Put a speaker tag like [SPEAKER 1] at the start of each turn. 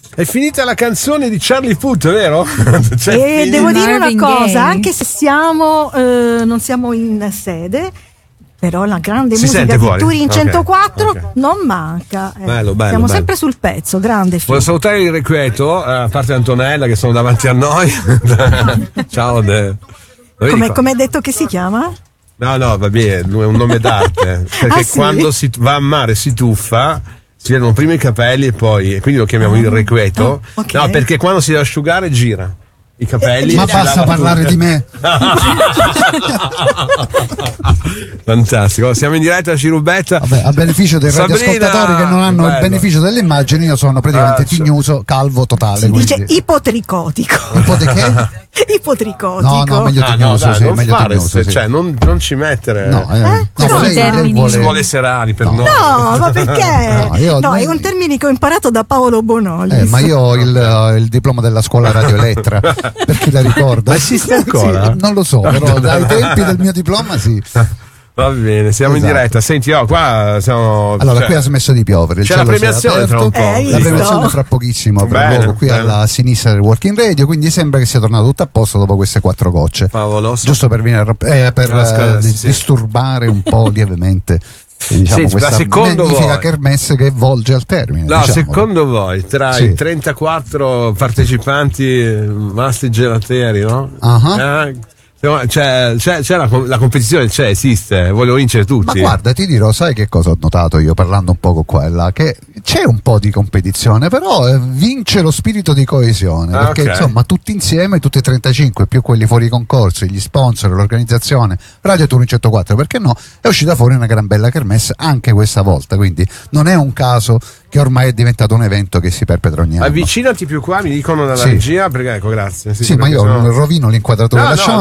[SPEAKER 1] È finita la canzone di Charlie Puth, vero?
[SPEAKER 2] E devo dire una
[SPEAKER 3] Marvin
[SPEAKER 2] cosa,
[SPEAKER 3] Gaye.
[SPEAKER 2] anche se non siamo in sede, però la grande
[SPEAKER 1] Si
[SPEAKER 2] musica
[SPEAKER 1] sente
[SPEAKER 2] di
[SPEAKER 1] fuori?
[SPEAKER 2] Turin
[SPEAKER 1] Ok,
[SPEAKER 2] 104
[SPEAKER 1] ok.
[SPEAKER 2] non manca.
[SPEAKER 1] Bello,
[SPEAKER 2] Siamo
[SPEAKER 1] bello.
[SPEAKER 2] sempre sul pezzo, grande film.
[SPEAKER 1] Voglio salutare il Requeto, a parte Antonella che sono davanti a noi. Ciao.
[SPEAKER 2] Come hai detto che si chiama?
[SPEAKER 1] No, va bene, è un nome d'arte. Perché
[SPEAKER 2] Sì?
[SPEAKER 1] quando si va a mare si tuffa, si vedono prima i capelli e quindi lo chiamiamo il Requeto.
[SPEAKER 2] ok.
[SPEAKER 1] No, perché quando si deve asciugare gira i capelli.
[SPEAKER 4] Ma
[SPEAKER 1] e si
[SPEAKER 4] basta
[SPEAKER 1] lava
[SPEAKER 4] parlare
[SPEAKER 1] tutto.
[SPEAKER 4] di me.
[SPEAKER 1] Fantastico, siamo in diretta a Cirubetta.
[SPEAKER 4] Vabbè, a beneficio dei
[SPEAKER 1] Sabrina,
[SPEAKER 4] radioascoltatori che non hanno il
[SPEAKER 1] bello.
[SPEAKER 4] beneficio delle immagini, io sono praticamente tignoso, calvo totale.
[SPEAKER 2] Si dice
[SPEAKER 4] quindi-
[SPEAKER 2] ipotricotico.
[SPEAKER 4] Un po' di che?
[SPEAKER 2] Ipotricotico.
[SPEAKER 4] No, meglio tignoso,
[SPEAKER 1] dai,
[SPEAKER 4] sì,
[SPEAKER 1] non
[SPEAKER 4] meglio
[SPEAKER 1] fare
[SPEAKER 4] tignoso, sì.
[SPEAKER 1] cioè, non ci mettere.
[SPEAKER 4] No,
[SPEAKER 2] Cosa
[SPEAKER 4] no, lei
[SPEAKER 3] termini?
[SPEAKER 1] Ci vuole Serani per noi.
[SPEAKER 2] No, ma perché?
[SPEAKER 4] No, io-
[SPEAKER 2] è un termine che ho imparato da Paolo Bonolis.
[SPEAKER 4] Ma io ho il diploma della scuola Radio Elettra, per chi la ricorda.
[SPEAKER 1] Ma esiste ancora?
[SPEAKER 4] Sì, non lo so, però dai tempi del mio diploma sì.
[SPEAKER 1] Va bene, siamo in
[SPEAKER 4] Esatto.
[SPEAKER 1] diretta. Senti, qua siamo.
[SPEAKER 4] Allora,
[SPEAKER 1] cioè,
[SPEAKER 4] qui ha smesso di piovere. Il
[SPEAKER 1] c'è la
[SPEAKER 4] cielo si è
[SPEAKER 1] premiazione tra un
[SPEAKER 4] aperto.
[SPEAKER 1] po'.
[SPEAKER 2] Hai
[SPEAKER 4] La
[SPEAKER 2] visto?
[SPEAKER 4] premiazione fra pochissimo avrà
[SPEAKER 1] Bene,
[SPEAKER 4] luogo qui
[SPEAKER 1] bene.
[SPEAKER 4] alla sinistra del Walking Radio, quindi sembra che sia tornato tutto a posto dopo queste 4 gocce.
[SPEAKER 1] Favoloso.
[SPEAKER 4] Giusto per
[SPEAKER 1] Scusa, sì.
[SPEAKER 4] disturbare un po' lievemente diciamo,
[SPEAKER 1] Senti, ma
[SPEAKER 4] questa
[SPEAKER 1] secondo
[SPEAKER 4] magnifica
[SPEAKER 1] voi-
[SPEAKER 4] kermesse che volge al termine.
[SPEAKER 1] No,
[SPEAKER 4] diciamolo.
[SPEAKER 1] secondo voi, tra
[SPEAKER 4] Sì.
[SPEAKER 1] i 34 partecipanti masti gelateri, no?
[SPEAKER 4] Ah.
[SPEAKER 1] C'è la competizione, esiste, voglio vincere
[SPEAKER 4] Ma
[SPEAKER 1] tutti.
[SPEAKER 4] guarda, ti dirò, sai che cosa ho notato io parlando un poco qua e là? Che c'è un po' di competizione, però vince lo spirito di coesione,
[SPEAKER 1] Ah,
[SPEAKER 4] perché
[SPEAKER 1] ok.
[SPEAKER 4] insomma tutti insieme, tutti e 35, più quelli fuori concorso, gli sponsor, l'organizzazione, Radio Turin 104, perché no, è uscita fuori una gran bella kermesse anche questa volta, quindi non è un caso che ormai è diventato un evento che si perpetra ogni anno.
[SPEAKER 1] Avvicinati più qua, mi dicono dalla
[SPEAKER 4] Sì.
[SPEAKER 1] regia, perché ecco, grazie.
[SPEAKER 4] Sì, ma
[SPEAKER 1] perché
[SPEAKER 4] io
[SPEAKER 1] sennò-
[SPEAKER 4] rovino l'inquadratura.
[SPEAKER 1] No,
[SPEAKER 4] Lasciamo